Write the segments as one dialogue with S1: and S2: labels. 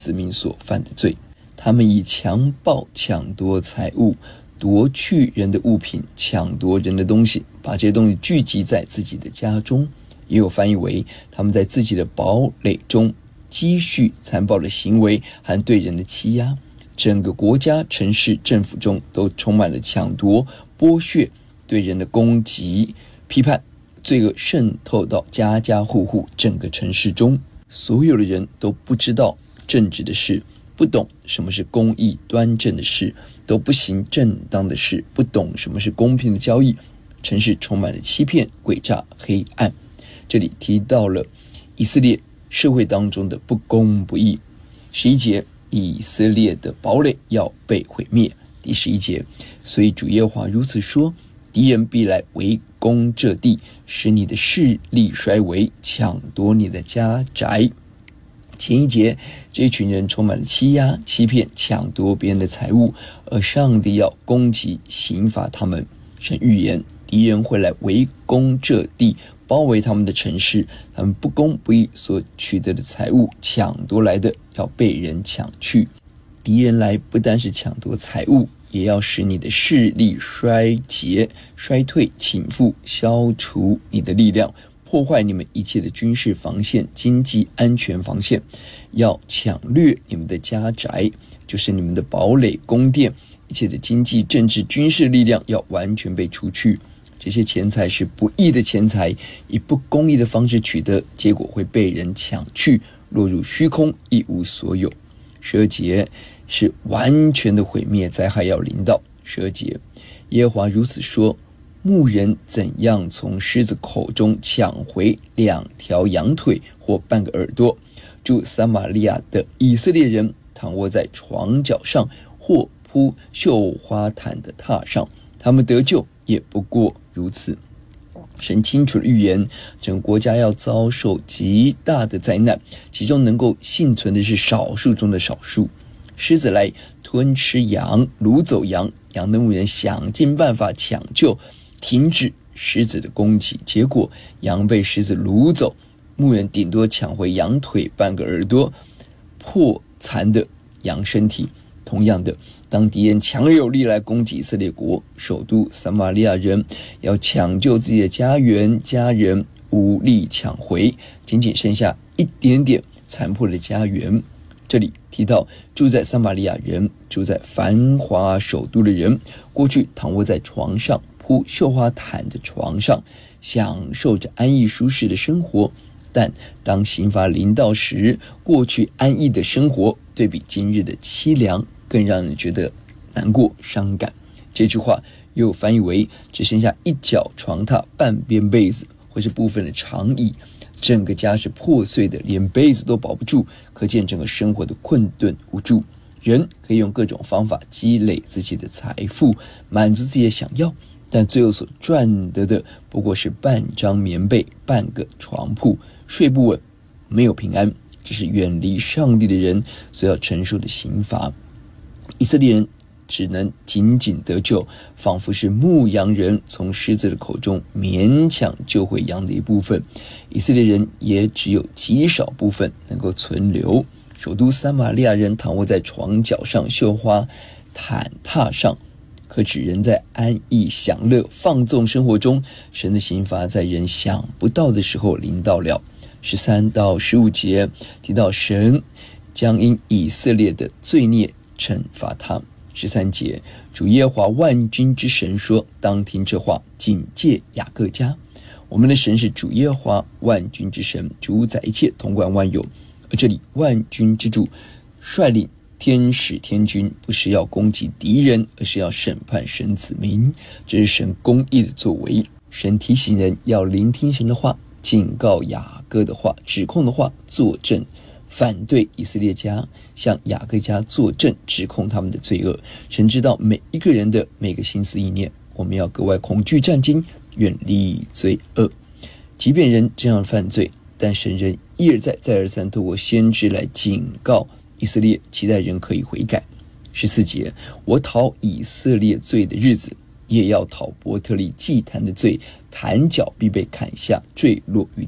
S1: 子民所犯的罪。他们以强暴抢夺财物，夺去人的物品，抢夺人的东西，把这些东西聚集在自己的家中。也有翻译为他们在自己的堡垒中积蓄残暴的行为和对人的欺压。整个国家、城市、政府中都充满了抢夺、剥削、对人的攻击、批判，罪恶渗透到家家户户，整个城市中，所有的人都不知道正直的事，不懂什么是公义端正的事，都不行正当的事，不懂什么是公平的交易。城市充满了欺骗、诡诈、黑暗。这里提到了以色列社会当中的不公不义。11节，以色列的堡垒要被毁灭。第11节，所以主耶和华如此说，敌人必来围攻这地，使你的势力衰微，抢夺你的家宅。前一节，这群人充满了欺压、欺骗、抢夺别人的财物，而上帝要攻击、刑罚他们。神预言敌人会来围攻这地，包围他们的城市，他们不公不义所取得的财物，抢夺来的要被人抢去。敌人来不单是抢夺财物，也要使你的势力衰竭、衰退、倾覆，消除你的力量，破坏你们一切的军事防线、经济安全防线，要抢掠你们的家宅，就是你们的堡垒、宫殿，一切的经济、政治、军事力量要完全被除去。这些钱财是不义的钱财，以不公义的方式取得，结果会被人抢去，落入虚空，一无所有。12节是完全的毁灭，灾害要临到。12节，耶和华如此说，牧人怎样从狮子口中抢回2条羊腿或半个耳朵，住撒玛利亚的以色列人躺卧在床脚上，或铺绣花毯的榻上，他们得救也不过如此。神清楚的预言，整个国家要遭受极大的灾难，其中能够幸存的是少数中的少数。狮子来吞吃羊，掳走羊，羊的牧人想尽办法抢救，停止狮子的攻击，结果羊被狮子掳走，牧人顶多抢回羊腿、半个耳朵、破残的羊身体。同样的，当敌人强而有力来攻击以色列国，首都撒玛利亚人要抢救自己的家园、家人，无力抢回，仅仅剩下一点点残破的家园。这里提到住在撒玛利亚人，住在繁华首都的人，过去躺卧在床上，铺绣花毯的床上，享受着安逸舒适的生活。但当刑罚临到时，过去安逸的生活对比今日的凄凉，更让人觉得难过伤感。这句话又翻译为只剩下一角床榻、半边被子，或是部分的长椅，整个家是破碎的，连被子都保不住，可见整个生活的困顿无助。人可以用各种方法积累自己的财富，满足自己的想要，但最后所赚得的不过是半张棉被、半个床铺，睡不稳，没有平安。这是远离上帝的人所要承受的刑罚。以色列人只能仅仅得救，仿佛是牧羊人从狮子的口中勉强救回羊的一部分。以色列人也只有极少部分能够存留。首都撒玛利亚人躺卧在床脚上、绣花毯榻上，可指人在安逸享乐放纵生活中，神的刑罚在人想不到的时候临到了。13到15节提到神将因以色列的罪孽惩罚他。13节，主耶和华万军之神说，当听这话，警戒雅各家。我们的神是主耶和华万军之神，主宰一切，统管万有。而这里万军之主率领天使天军，不是要攻击敌人，而是要审判神子民。这是神公义的作为。神提醒人要聆听神的话，警告雅各的话，指控的话，作证反对以色列家，向雅各家作证，指控他们的罪恶。神知道每一个人的每个心思意念，我们要格外恐惧战兢，远离罪恶。即便人这样犯罪，但神仍一而再再而三透过先知来警告以色列，期待人可以悔改。14节，我讨以色列罪的日子，也要讨伯特利祭坛的罪，坛角必被砍下，坠落于地。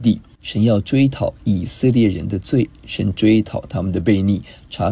S1: 神要追讨以色列人的罪，神追讨他们的悖逆，查